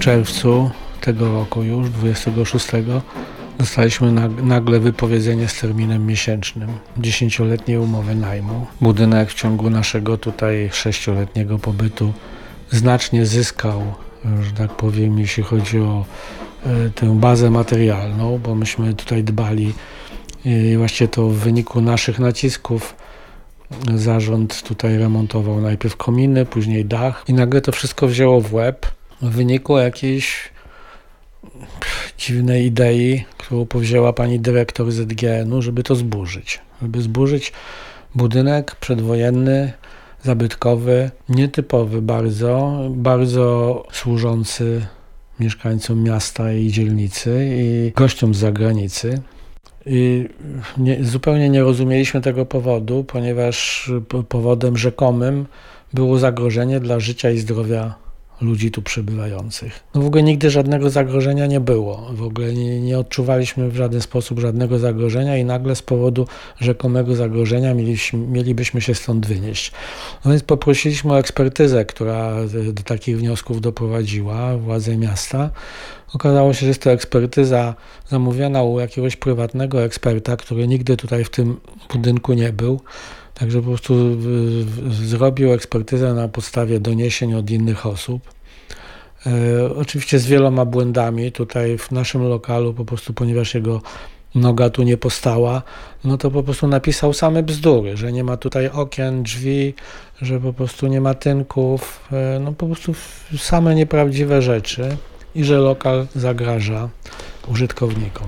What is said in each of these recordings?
czerwcu tego roku już, 26, dostaliśmy nagle wypowiedzenie z terminem miesięcznym 10-letniej umowy najmu. Budynek w ciągu naszego tutaj 6-letniego pobytu znacznie zyskał, że tak powiem, jeśli chodzi o tę bazę materialną, bo myśmy tutaj dbali i właściwie to w wyniku naszych nacisków zarząd tutaj remontował najpierw kominy, później dach i nagle to wszystko wzięło w łeb w wyniku jakiejś dziwnej idei, którą powzięła pani dyrektor ZGN-u, żeby to zburzyć. Żeby zburzyć budynek przedwojenny, zabytkowy, nietypowy bardzo służący mieszkańcom miasta i dzielnicy i gościom z zagranicy. I zupełnie nie rozumieliśmy tego powodu, ponieważ powodem rzekomym było zagrożenie dla życia i zdrowia ludzi tu przebywających. No w ogóle nigdy żadnego zagrożenia nie było. W ogóle nie odczuwaliśmy w żaden sposób żadnego zagrożenia i nagle z powodu rzekomego zagrożenia mielibyśmy się stąd wynieść. No więc poprosiliśmy o ekspertyzę, która do takich wniosków doprowadziła, władze miasta. Okazało się, że jest to ekspertyza zamówiona u jakiegoś prywatnego eksperta, który nigdy tutaj w tym budynku nie był. Także po prostu zrobił ekspertyzę na podstawie doniesień od innych osób. Oczywiście z wieloma błędami. Tutaj w naszym lokalu po prostu, ponieważ jego noga tu nie postała, no to po prostu napisał same bzdury, że nie ma tutaj okien, drzwi, że po prostu nie ma tynków, no po prostu same nieprawdziwe rzeczy i że lokal zagraża użytkownikom.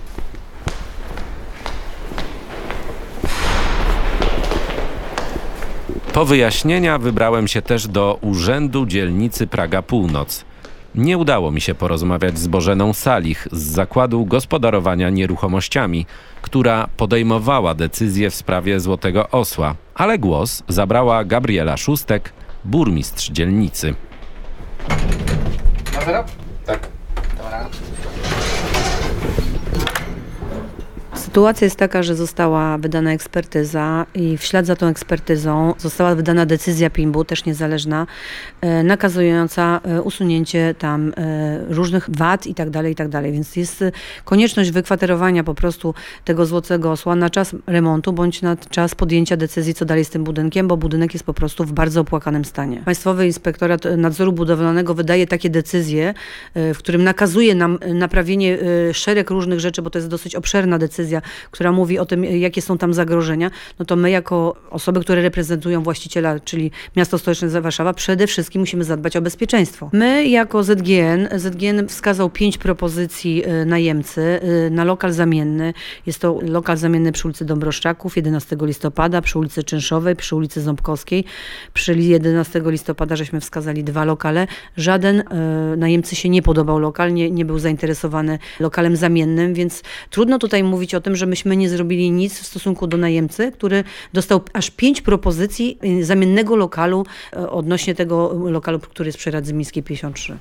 Po wyjaśnienia wybrałem się też do Urzędu Dzielnicy Praga Północ. Nie udało mi się porozmawiać z Bożeną Salich z Zakładu Gospodarowania Nieruchomościami, która podejmowała decyzję w sprawie Złotego Osła, ale głos zabrała Gabriela Szóstek, burmistrz dzielnicy. Na zero? Tak. Dobra. Sytuacja jest taka, że została wydana ekspertyza i w ślad za tą ekspertyzą została wydana decyzja PIMB-u, też niezależna, nakazująca usunięcie tam różnych wad i tak dalej, więc jest konieczność wykwaterowania po prostu tego Złotego Osła na czas remontu bądź na czas podjęcia decyzji, co dalej z tym budynkiem, bo budynek jest po prostu w bardzo opłakanym stanie. Państwowy Inspektorat Nadzoru Budowlanego wydaje takie decyzje, w którym nakazuje nam naprawienie szereg różnych rzeczy, bo to jest dosyć obszerna decyzja, która mówi o tym, jakie są tam zagrożenia, no to my jako osoby, które reprezentują właściciela, czyli Miasto Stołeczne Warszawa, przede wszystkim musimy zadbać o bezpieczeństwo. My jako ZGN wskazał 5 propozycji najemcy na lokal zamienny. Jest to lokal zamienny przy ulicy Dąbrowszczaków, 11 listopada, przy ulicy Czynszowej, przy ulicy Ząbkowskiej. Przy 11 listopada żeśmy wskazali 2 lokale. Żaden najemcy się nie podobał lokal, nie był zainteresowany lokalem zamiennym, więc trudno tutaj mówić o tym, że myśmy nie zrobili nic w stosunku do najemcy, który dostał aż 5 propozycji zamiennego lokalu odnośnie tego lokalu, który jest przy Radzy Miejskiej 53.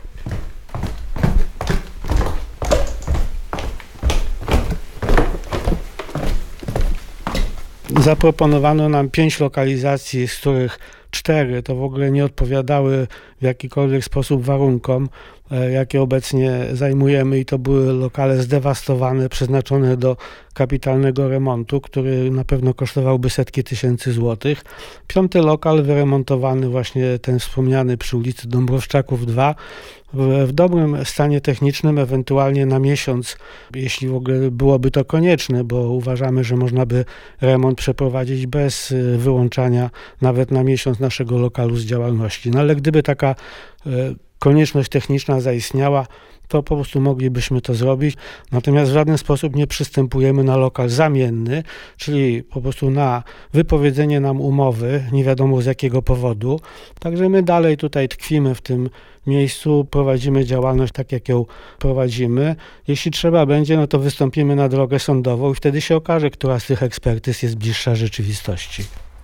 Zaproponowano nam 5 lokalizacji, z których 4 to w ogóle nie odpowiadały w jakikolwiek sposób warunkom, jakie obecnie zajmujemy i to były lokale zdewastowane, przeznaczone do kapitalnego remontu, który na pewno kosztowałby setki tysięcy złotych. 5. lokal wyremontowany właśnie ten wspomniany przy ulicy Dąbrowszczaków 2 w dobrym stanie technicznym, ewentualnie na miesiąc, jeśli w ogóle byłoby to konieczne, bo uważamy, że można by remont przeprowadzić bez wyłączania nawet na miesiąc naszego lokalu z działalności. No ale gdyby taka konieczność techniczna zaistniała, to po prostu moglibyśmy to zrobić. Natomiast w żaden sposób nie przystępujemy na lokal zamienny, czyli po prostu na wypowiedzenie nam umowy, nie wiadomo z jakiego powodu. Także my dalej tutaj tkwimy w tym miejscu, prowadzimy działalność tak, jak ją prowadzimy. Jeśli trzeba będzie, no to wystąpimy na drogę sądową i wtedy się okaże, która z tych ekspertyz jest bliższa rzeczywistości.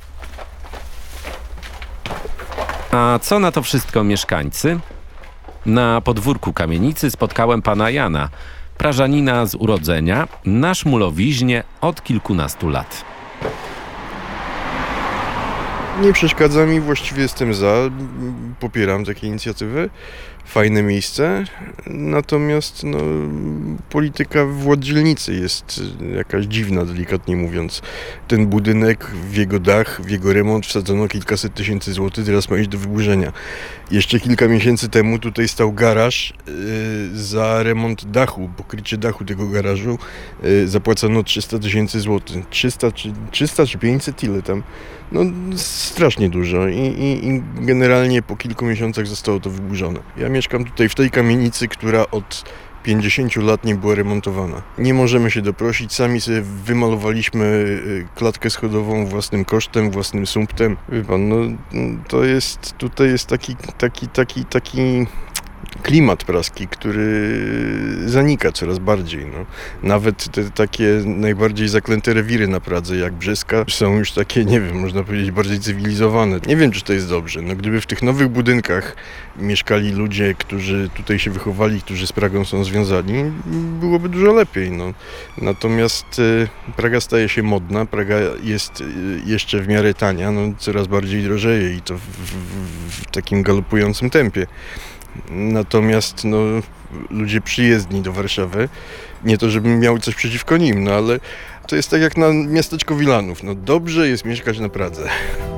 A co na to wszystko mieszkańcy? Na podwórku kamienicy spotkałem pana Jana, prażanina z urodzenia, na Szmulowiźnie od kilkunastu lat. Nie przeszkadza mi, właściwie jestem za, popieram takie inicjatywy. Fajne miejsce, natomiast polityka władz dzielnicy jest jakaś dziwna, delikatnie mówiąc. Ten budynek, w jego dach, w jego remont wsadzono kilkaset tysięcy złotych, teraz ma iść do wyburzenia. Jeszcze kilka miesięcy temu tutaj stał garaż, za remont dachu, pokrycie dachu tego garażu zapłacono 300 tysięcy złotych. 300 czy 500, ile tam? Strasznie dużo i generalnie po kilku miesiącach zostało to wyburzone. Ja mieszkam tutaj w tej kamienicy, która od 50 lat nie była remontowana. Nie możemy się doprosić, sami sobie wymalowaliśmy klatkę schodową własnym kosztem, własnym sumptem. Wie pan, tutaj jest taki klimat praski, który zanika coraz bardziej. Nawet te takie najbardziej zaklęte rewiry na Pradze, jak Brzeska, są już takie, nie wiem, można powiedzieć, bardziej cywilizowane. Nie wiem, czy to jest dobrze. Gdyby w tych nowych budynkach mieszkali ludzie, którzy tutaj się wychowali, którzy z Pragą są związani, byłoby dużo lepiej. Natomiast Praga staje się modna, Praga jest jeszcze w miarę tania, coraz bardziej drożeje i to w takim galopującym tempie. Natomiast ludzie przyjezdni do Warszawy, nie to żebym miał coś przeciwko nim, ale to jest tak jak na miasteczko Wilanów. Dobrze jest mieszkać na Pradze.